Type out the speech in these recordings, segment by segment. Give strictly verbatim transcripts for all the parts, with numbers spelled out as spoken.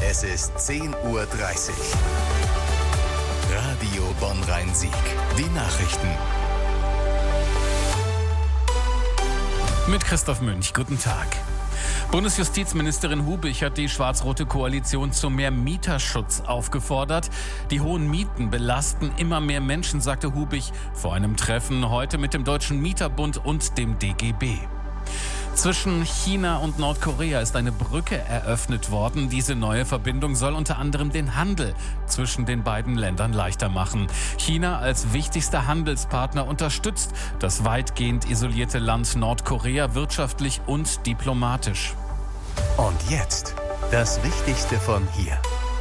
Es ist zehn Uhr dreißig. Radio Bonn-Rhein-Sieg. Die Nachrichten. Mit Christoph Münch. Guten Tag. Bundesjustizministerin Hubich hat die schwarz-rote Koalition zu mehr Mieterschutz aufgefordert. Die hohen Mieten belasten immer mehr Menschen, sagte Hubich vor einem Treffen heute mit dem Deutschen Mieterbund und dem D G B. Zwischen China und Nordkorea ist eine Brücke eröffnet worden. Diese neue Verbindung soll unter anderem den Handel zwischen den beiden Ländern leichter machen. China als wichtigster Handelspartner unterstützt das weitgehend isolierte Land Nordkorea wirtschaftlich und diplomatisch. Und jetzt das Wichtigste von hier.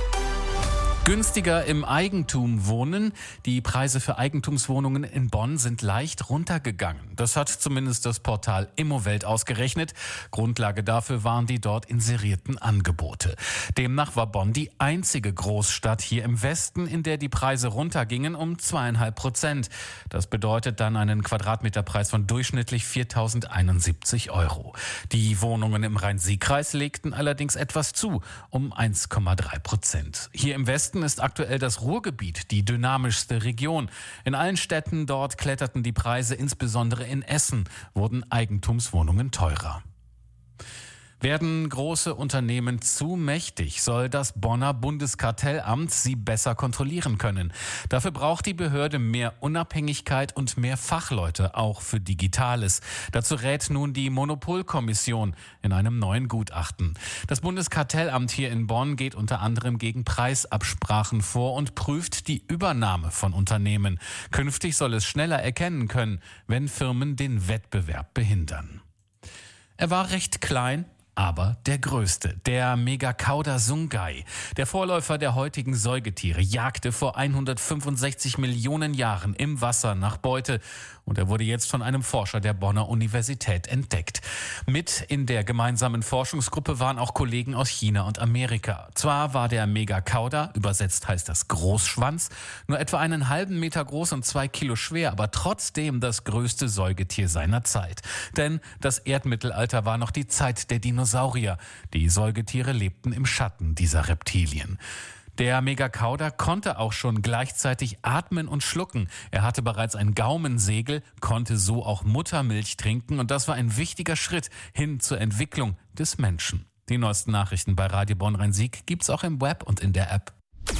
Günstiger im Eigentum wohnen. Die Preise für Eigentumswohnungen in Bonn sind leicht runtergegangen. Das hat zumindest das Portal Immowelt ausgerechnet. Grundlage dafür waren die dort inserierten Angebote. Demnach war Bonn die einzige Großstadt hier im Westen, in der die Preise runtergingen um zweieinhalb Prozent. Das bedeutet dann einen Quadratmeterpreis von durchschnittlich viertausendeinundsiebzig Euro. Die Wohnungen im Rhein-Sieg-Kreis legten allerdings etwas zu, um eins Komma drei Prozent. Hier im Westen ist aktuell das Ruhrgebiet die dynamischste Region. In allen Städten dort kletterten die Preise, insbesondere in Essen wurden Eigentumswohnungen teurer. Werden große Unternehmen zu mächtig, soll das Bonner Bundeskartellamt sie besser kontrollieren können. Dafür braucht die Behörde mehr Unabhängigkeit und mehr Fachleute, auch für Digitales. Dazu rät nun die Monopolkommission in einem neuen Gutachten. Das Bundeskartellamt hier in Bonn geht unter anderem gegen Preisabsprachen vor und prüft die Übernahme von Unternehmen. Künftig soll es schneller erkennen können, wenn Firmen den Wettbewerb behindern. Er war recht klein, aber der größte, der Megakauda Sungai, der Vorläufer der heutigen Säugetiere, jagte vor hundertfünfundsechzig Millionen Jahren im Wasser nach Beute und er wurde jetzt von einem Forscher der Bonner Universität entdeckt. Mit in der gemeinsamen Forschungsgruppe waren auch Kollegen aus China und Amerika. Zwar war der Megakauda, übersetzt heißt das Großschwanz, nur etwa einen halben Meter groß und zwei Kilo schwer, aber trotzdem das größte Säugetier seiner Zeit. Denn das Erdmittelalter war noch die Zeit der Dinosaurier. Die Säugetiere lebten im Schatten dieser Reptilien. Der Megakauda konnte auch schon gleichzeitig atmen und schlucken. Er hatte bereits ein Gaumensegel, konnte so auch Muttermilch trinken und das war ein wichtiger Schritt hin zur Entwicklung des Menschen. Die neuesten Nachrichten bei Radio Bonn-Rhein-Sieg gibt's auch im Web und in der App.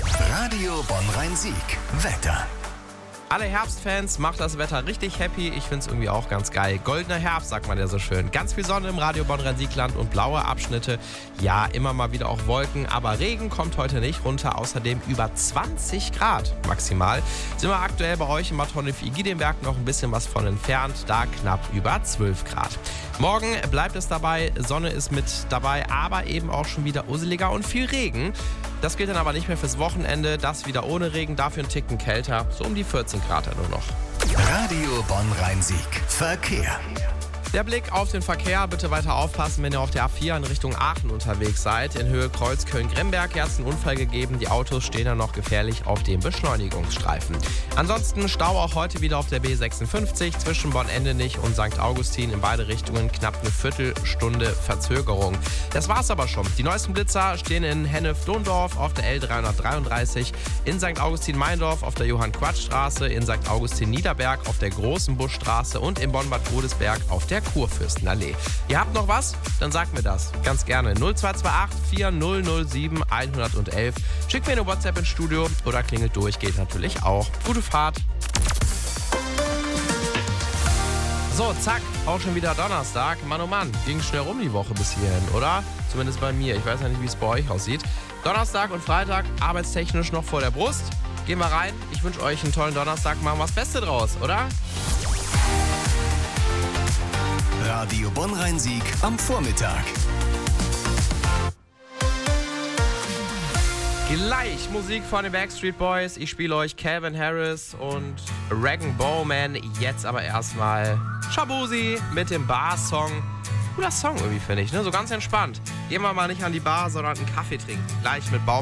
Radio Bonn-Rhein-Sieg. Wetter. Alle Herbstfans macht das Wetter richtig happy. Ich finde es irgendwie auch ganz geil. Goldener Herbst, sagt man ja so schön. Ganz viel Sonne im Radio Bonn-Rhein-Sieg-Land und blaue Abschnitte. Ja, immer mal wieder auch Wolken, aber Regen kommt heute nicht runter. Außerdem über zwanzig Grad maximal. Sind wir aktuell bei euch in Bad Honnef-Igidienberg noch ein bisschen was von entfernt. Da knapp über zwölf Grad. Morgen bleibt es dabei. Sonne ist mit dabei, aber eben auch schon wieder usseliger und viel Regen. Das gilt dann aber nicht mehr fürs Wochenende. Das wieder ohne Regen, dafür ein Ticken kälter. So um die vierzehn Grad nur noch. Radio Bonn-Rhein-Sieg. Verkehr. Der Blick auf den Verkehr, bitte weiter aufpassen, wenn ihr auf der A vier in Richtung Aachen unterwegs seid. In Höhe Kreuzköln-Gremberg hat es einen Unfall gegeben. Die Autos stehen dann noch gefährlich auf dem Beschleunigungsstreifen. Ansonsten Stau auch heute wieder auf der B sechsundfünfzig zwischen Bonn-Endenich und Sankt Augustin. In beide Richtungen knapp eine Viertelstunde Verzögerung. Das war's aber schon. Die neuesten Blitzer stehen in Hennef-Dondorf auf der L dreihundertdreiunddreißig, in Sankt Augustin-Meindorf auf der Johann-Quatsch-Straße, in Sankt Augustin-Niederberg auf der Großen Buschstraße und in Bonn-Bad Godesberg auf der Kurfürstenallee. Ihr habt noch was? Dann sagt mir das. Ganz gerne. null zwei zwei acht vier null null sieben eins eins eins. Schickt mir eine WhatsApp ins Studio oder klingelt durch. Geht natürlich auch. Gute Fahrt. So, zack. Auch schon wieder Donnerstag. Mann, oh Mann. Ging schnell rum die Woche bis hierhin, oder? Zumindest bei mir. Ich weiß ja nicht, wie es bei euch aussieht. Donnerstag und Freitag arbeitstechnisch noch vor der Brust. Gehen wir rein. Ich wünsche euch einen tollen Donnerstag. Machen wir das Beste draus, oder? Radio Bonn-Rhein-Sieg am Vormittag. Gleich Musik von den Backstreet Boys. Ich spiele euch Calvin Harris und Rag Bowman. Jetzt aber erstmal Shaboozey mit dem Bar-Song. Cooler Song irgendwie, finde ich, ne? So ganz entspannt. Gehen wir mal nicht an die Bar, sondern einen Kaffee trinken. Gleich mit Baum.